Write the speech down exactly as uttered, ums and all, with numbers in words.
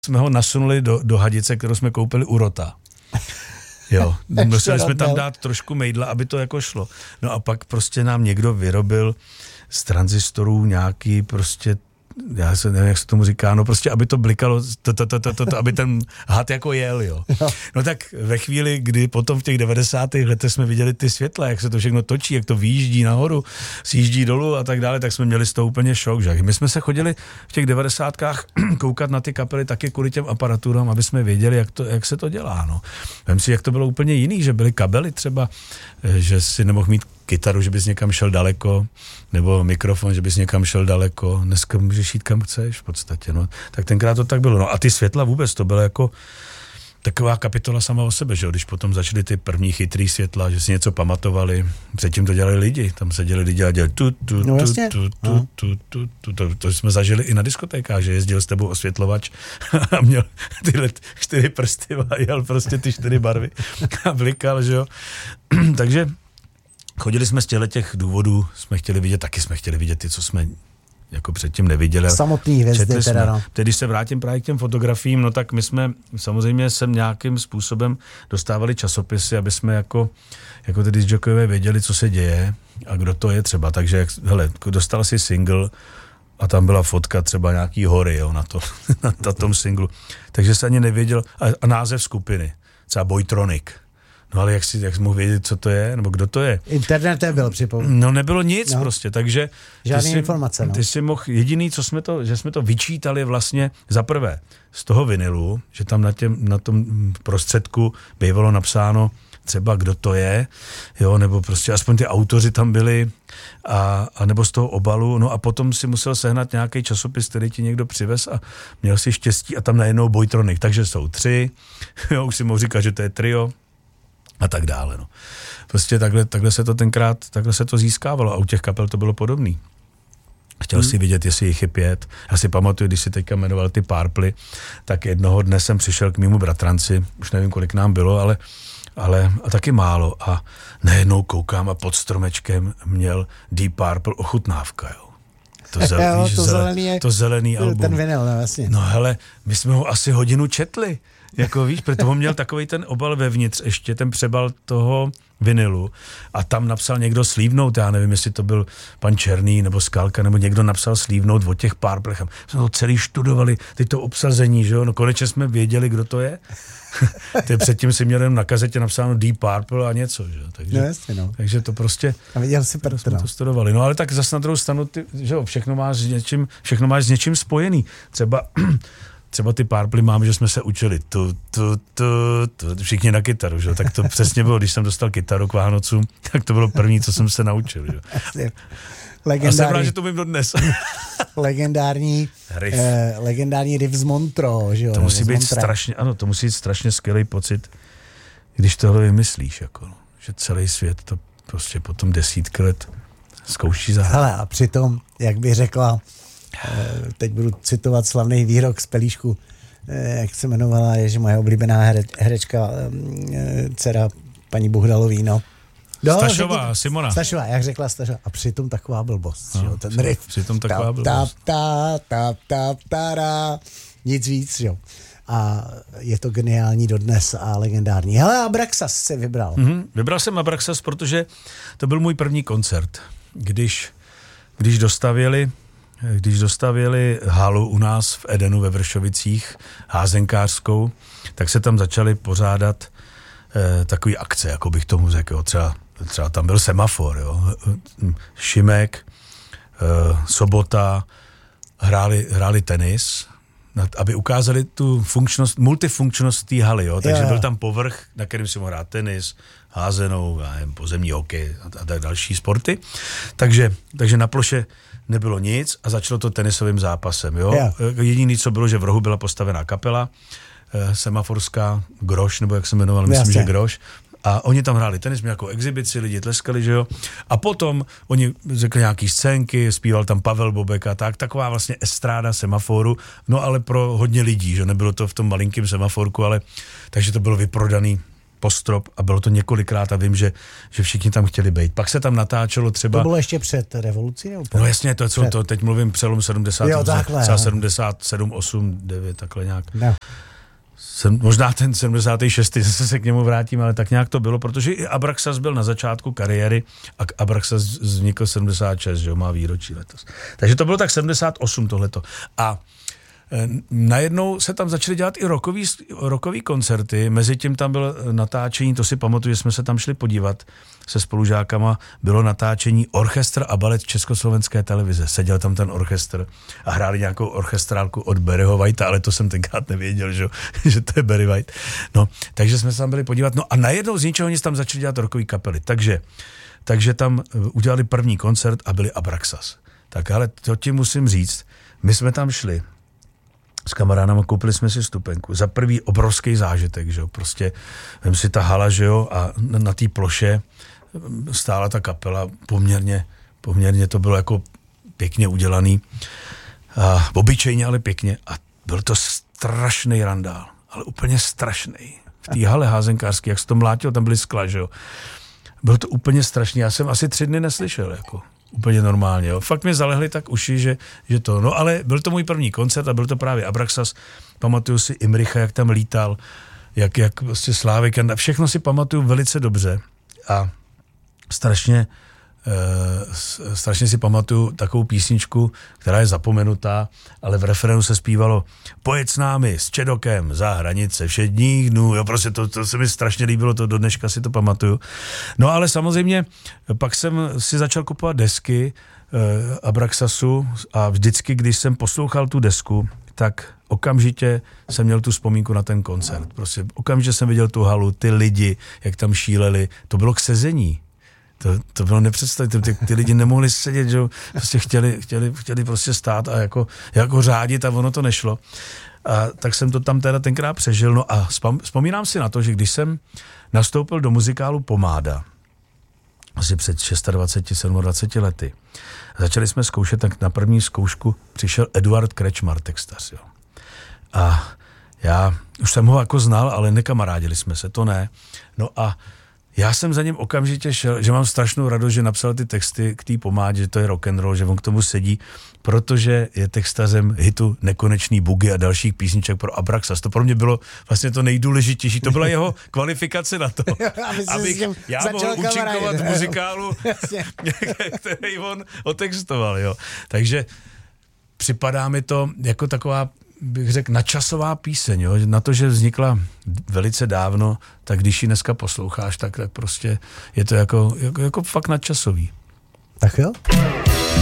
jsme ho nasunuli do, do hadice, kterou jsme koupili u Rota. Jo, museli jsme tam dát trošku mejdla, aby to jako šlo. No a pak prostě nám někdo vyrobil z tranzistorů nějaký prostě, já se nevím, jak se tomu říká, no prostě, aby to blikalo, to, to, to, to, to, to, aby ten had jako jel, jo. No tak ve chvíli, kdy potom v těch devadesátých letech jsme viděli ty světla, jak se to všechno točí, jak to výjíždí nahoru, sjíždí dolů a tak dále, tak jsme měli z toho úplně šok, že? My jsme se chodili v těch devadesátkách koukat na ty kapely taky kvůli těm aparaturám, aby jsme věděli, jak, to, jak se to dělá, no. Vem si, jak to bylo úplně jiný, že byly kabely třeba, že si nemohl mít kytaru, že bys někam šel daleko, nebo mikrofon, že bys někam šel daleko. Dneska můžeš jít kam chceš v podstatě, no. Tak tenkrát to tak bylo. No a ty světla vůbec, to bylo jako taková kapitola sama o sebe, že jo, když potom začaly ty první chytrý světla, že si něco pamatovali, předtím to dělali lidi, tam seděli lidi a dělali tu, tu, no, tu, tu, tu, tu, tu, tu, to, to jsme zažili i na diskotékách, že jezdil s tebou osvětlovač a měl tyhle čtyři prsty a jel prostě ty čtyři barvy a blikal, že jo. Takže chodili jsme z těch důvodů, jsme chtěli vidět, taky jsme chtěli vidět ty, co jsme jako předtím neviděli. Samotný hvězdy teda, no. Teď, když se vrátím právě k těm fotografiím, no tak my jsme samozřejmě sem nějakým způsobem dostávali časopisy, aby jsme jako, jako ty discjokové věděli, co se děje a kdo to je třeba. Takže, jak, hele, dostal si single a tam byla fotka třeba nějaký hory, jo, na, to, na tom singlu. Takže se ani nevěděl, a, a název skupiny, třeba Boytronic. No ale jak si, jak jsi mohl vědět, co to je, nebo kdo to je? Internet nebyl, připomínám. No nebylo nic no. prostě, takže... Žádný ty si, informace, no. Ty si mohl, jediný, co jsme to, že jsme to vyčítali vlastně za prvé z toho vinilu, že tam na, těm, na tom prostředku bývalo napsáno třeba kdo to je, jo, nebo prostě aspoň ty autoři tam byli, a, a nebo z toho obalu, no a potom si musel sehnat nějaký časopis, který ti někdo přivez a měl si štěstí a tam najednou Boytronic, takže jsou tři, jo, už si mohl říkat, že to je trio, a tak dále, no. Prostě takhle, takhle se to tenkrát, takhle se to získávalo a u těch kapel to bylo podobný. Chtěl hmm. si vidět, jestli jich je pět. Já si pamatuju, když si teďka jmenoval ty Purple, tak jednoho dne jsem přišel k mému bratranci, už nevím, kolik nám bylo, ale, ale a taky málo. A najednou koukám a pod stromečkem měl Deep Purple ochutnávka, jo. To, zel, jo, víš, to, zele, zelený je, to zelený album. Ten vinyl, no vlastně. No hele, my jsme ho asi hodinu četli. Jako víš, protože on měl takovej ten obal vevnitř ještě, ten přebal toho vinilu a tam napsal někdo Sleeve Note, já nevím, jestli to byl pan Černý nebo Skalka, nebo někdo napsal Sleeve Note o těch Purplech. Jsme to celý študovali, teď to obsazení, že jo, no konečně jsme věděli, kdo to je. Ty předtím si měl jen na kazetě napsáno Deep Purple a něco, že jo. Takže, no jasně, no. Takže to prostě... A viděl si to jsme to studovali. No ale tak zase na druhou stranu, ty, že jo, všechno máš s něčím, všechno máš s něčím spojený. Třeba... Třeba ty Purple mám, že jsme se učili tu, tu, tu, tu, všichni na kytaru, že? Tak to přesně bylo, když jsem dostal kytaru k Vánocům, tak to bylo první, co jsem se naučil. Že? Legendární, a jsem rád, že to vím dodnes. legendární, riff. Eh, legendární riff z Montreux, že jo? To musí být strašně, ano, to musí být strašně skvělý pocit, když tohle vymyslíš, jako, že celý svět to prostě potom desítky let zkouší zahrát. Hele, a přitom, jak by řekla, teď budu citovat slavný výrok z Pelíšku, jak se jmenovala, je, že moje oblíbená hre, herečka, dcera paní Bohdalový, no. Do, Stašová, řekli, Simona. Stašová, jak řekla Stašová. A přitom taková blbost, no, jo, ten riff. Přitom taková blbost. Ta, ta, ta, ta, ta, ta, nic víc, jo. A je to geniální dodnes a legendární. Hele, Abraxas si vybral. Mm-hmm. Vybral jsem Abraxas, protože to byl můj první koncert. Když, když dostavěli Když dostavěli halu u nás v Edenu ve Vršovicích, házenkářskou, tak se tam začaly pořádat eh, takový akce, jako bych tomu řekl. Třeba, třeba tam byl Semafor, jo. Šimek, eh, Sobota, hráli, hráli tenis, aby ukázali tu funkčnost, multifunkčnost té haly, jo. Takže byl tam povrch, na kterém si mohl hrát tenis, házenou, nevím, pozemní hokej a, a další sporty. Takže, takže na ploše nebylo nic a začalo to tenisovým zápasem. Jo? Yeah. Jediný, co bylo, že v rohu byla postavená kapela, eh, semaforská, Groš, nebo jak se jmenoval, myslím, Jasně. že Groš. A oni tam hráli tenis, měli jako exibici, lidi tleskali, že jo. A potom oni řekli nějaký scénky, zpíval tam Pavel Bobek a tak, taková vlastně estráda semaforu, no ale pro hodně lidí, že nebylo to v tom malinkém semaforku, ale takže to bylo vyprodaný postrop a bylo to několikrát a vím, že, že všichni tam chtěli být. Pak se tam natáčelo třeba... To bylo ještě před revolucí? Nebo no jasně, to, co, to teď mluvím přelom sedmdesát, jo, takhle, třeba sedmdesát sedm, osm, devět, takhle nějak. No. Sem, možná ten sedmdesát šest zase se k němu vrátím, ale tak nějak to bylo, protože i Abraxas byl na začátku kariéry a Abraxas vznikl sedmdesát šest, že jo, má výročí letos. Takže to bylo tak sedmdesát osm tohleto. A e, najednou se tam začaly dělat i rockový, rockový koncerty, mezi tím tam bylo natáčení, to si pamatuju, že jsme se tam šli podívat se spolužákama, bylo natáčení Orchestr a balet Československé televize. Seděl tam ten orchestr a hráli nějakou orchestrálku od Barryho Whitea, ale to jsem tenkrát nevěděl, že, že to je Barry White. No, takže jsme se tam byli podívat. No a najednou z ničeho nic tam začali dělat rockový kapely. Takže, takže tam udělali první koncert a byli Abraxas. Tak ale to ti musím říct, my jsme tam šli s kamarádama, koupili jsme si stupenku. Za prvý obrovský zážitek, že jo, prostě vem si ta hala, že jo, a na, na té ploše stála ta kapela, poměrně, poměrně to bylo jako pěkně udělaný, a obyčejně, ale pěkně a byl to strašný randál, ale úplně strašný. V té hale házenkářský, jak se to mlátil, tam byly skla, že jo. Bylo to úplně strašný, já jsem asi tři dny neslyšel, jako úplně normálně, jo. Fakt mi zalehly tak uši, že, že to, no ale byl to můj první koncert a byl to právě Abraxas, pamatuju si Imricha, jak tam lítal, jak, jak prostě Slávek, všechno si pamatuju velice dobře a strašně, e, strašně si pamatuju takovou písničku, která je zapomenutá, ale v refrénu se zpívalo Pojeď s námi, s Čedokem, za hranice všedních dnů, jo, prostě to, to se mi strašně líbilo, to do dneška si to pamatuju. No ale samozřejmě pak jsem si začal kupovat desky e, Abraxasu a vždycky, když jsem poslouchal tu desku, tak okamžitě jsem měl tu vzpomínku na ten koncert. Prostě okamžitě jsem viděl tu halu, ty lidi, jak tam šíleli, to bylo k sezení. To, to bylo nepředstavitelné, ty, ty lidi nemohli sedět, že prostě chtěli, chtěli, chtěli prostě stát a jako, jako řádit a ono to nešlo. A tak jsem to tam teda tenkrát přežil. No a vzpomínám si na to, že když jsem nastoupil do muzikálu Pomáda, asi před dvaceti šesti, dvaceti sedmi lety, začali jsme zkoušet, tak na první zkoušku přišel Eduard Krečmar, textař, jo. A já už jsem ho jako znal, ale nekamarádili jsme se, to ne. No a já jsem za ním okamžitě šel, že mám strašnou radost, že napsal ty texty k té Pomádě, že to je rock and roll, že on k tomu sedí, protože je textařem hitu Nekonečný bugy a dalších písniček pro Abraxas. To pro mě bylo vlastně to nejdůležitější. To byla jeho kvalifikace na to, abych já mohl účinkovat v muzikálu, který on otextoval. Jo. Takže připadá mi to jako taková, bych řekl, nadčasová píseň, jo? Na to, že vznikla velice dávno, tak když ji dneska posloucháš, tak, tak prostě je to jako, jako, jako fakt nadčasový. Tak jo.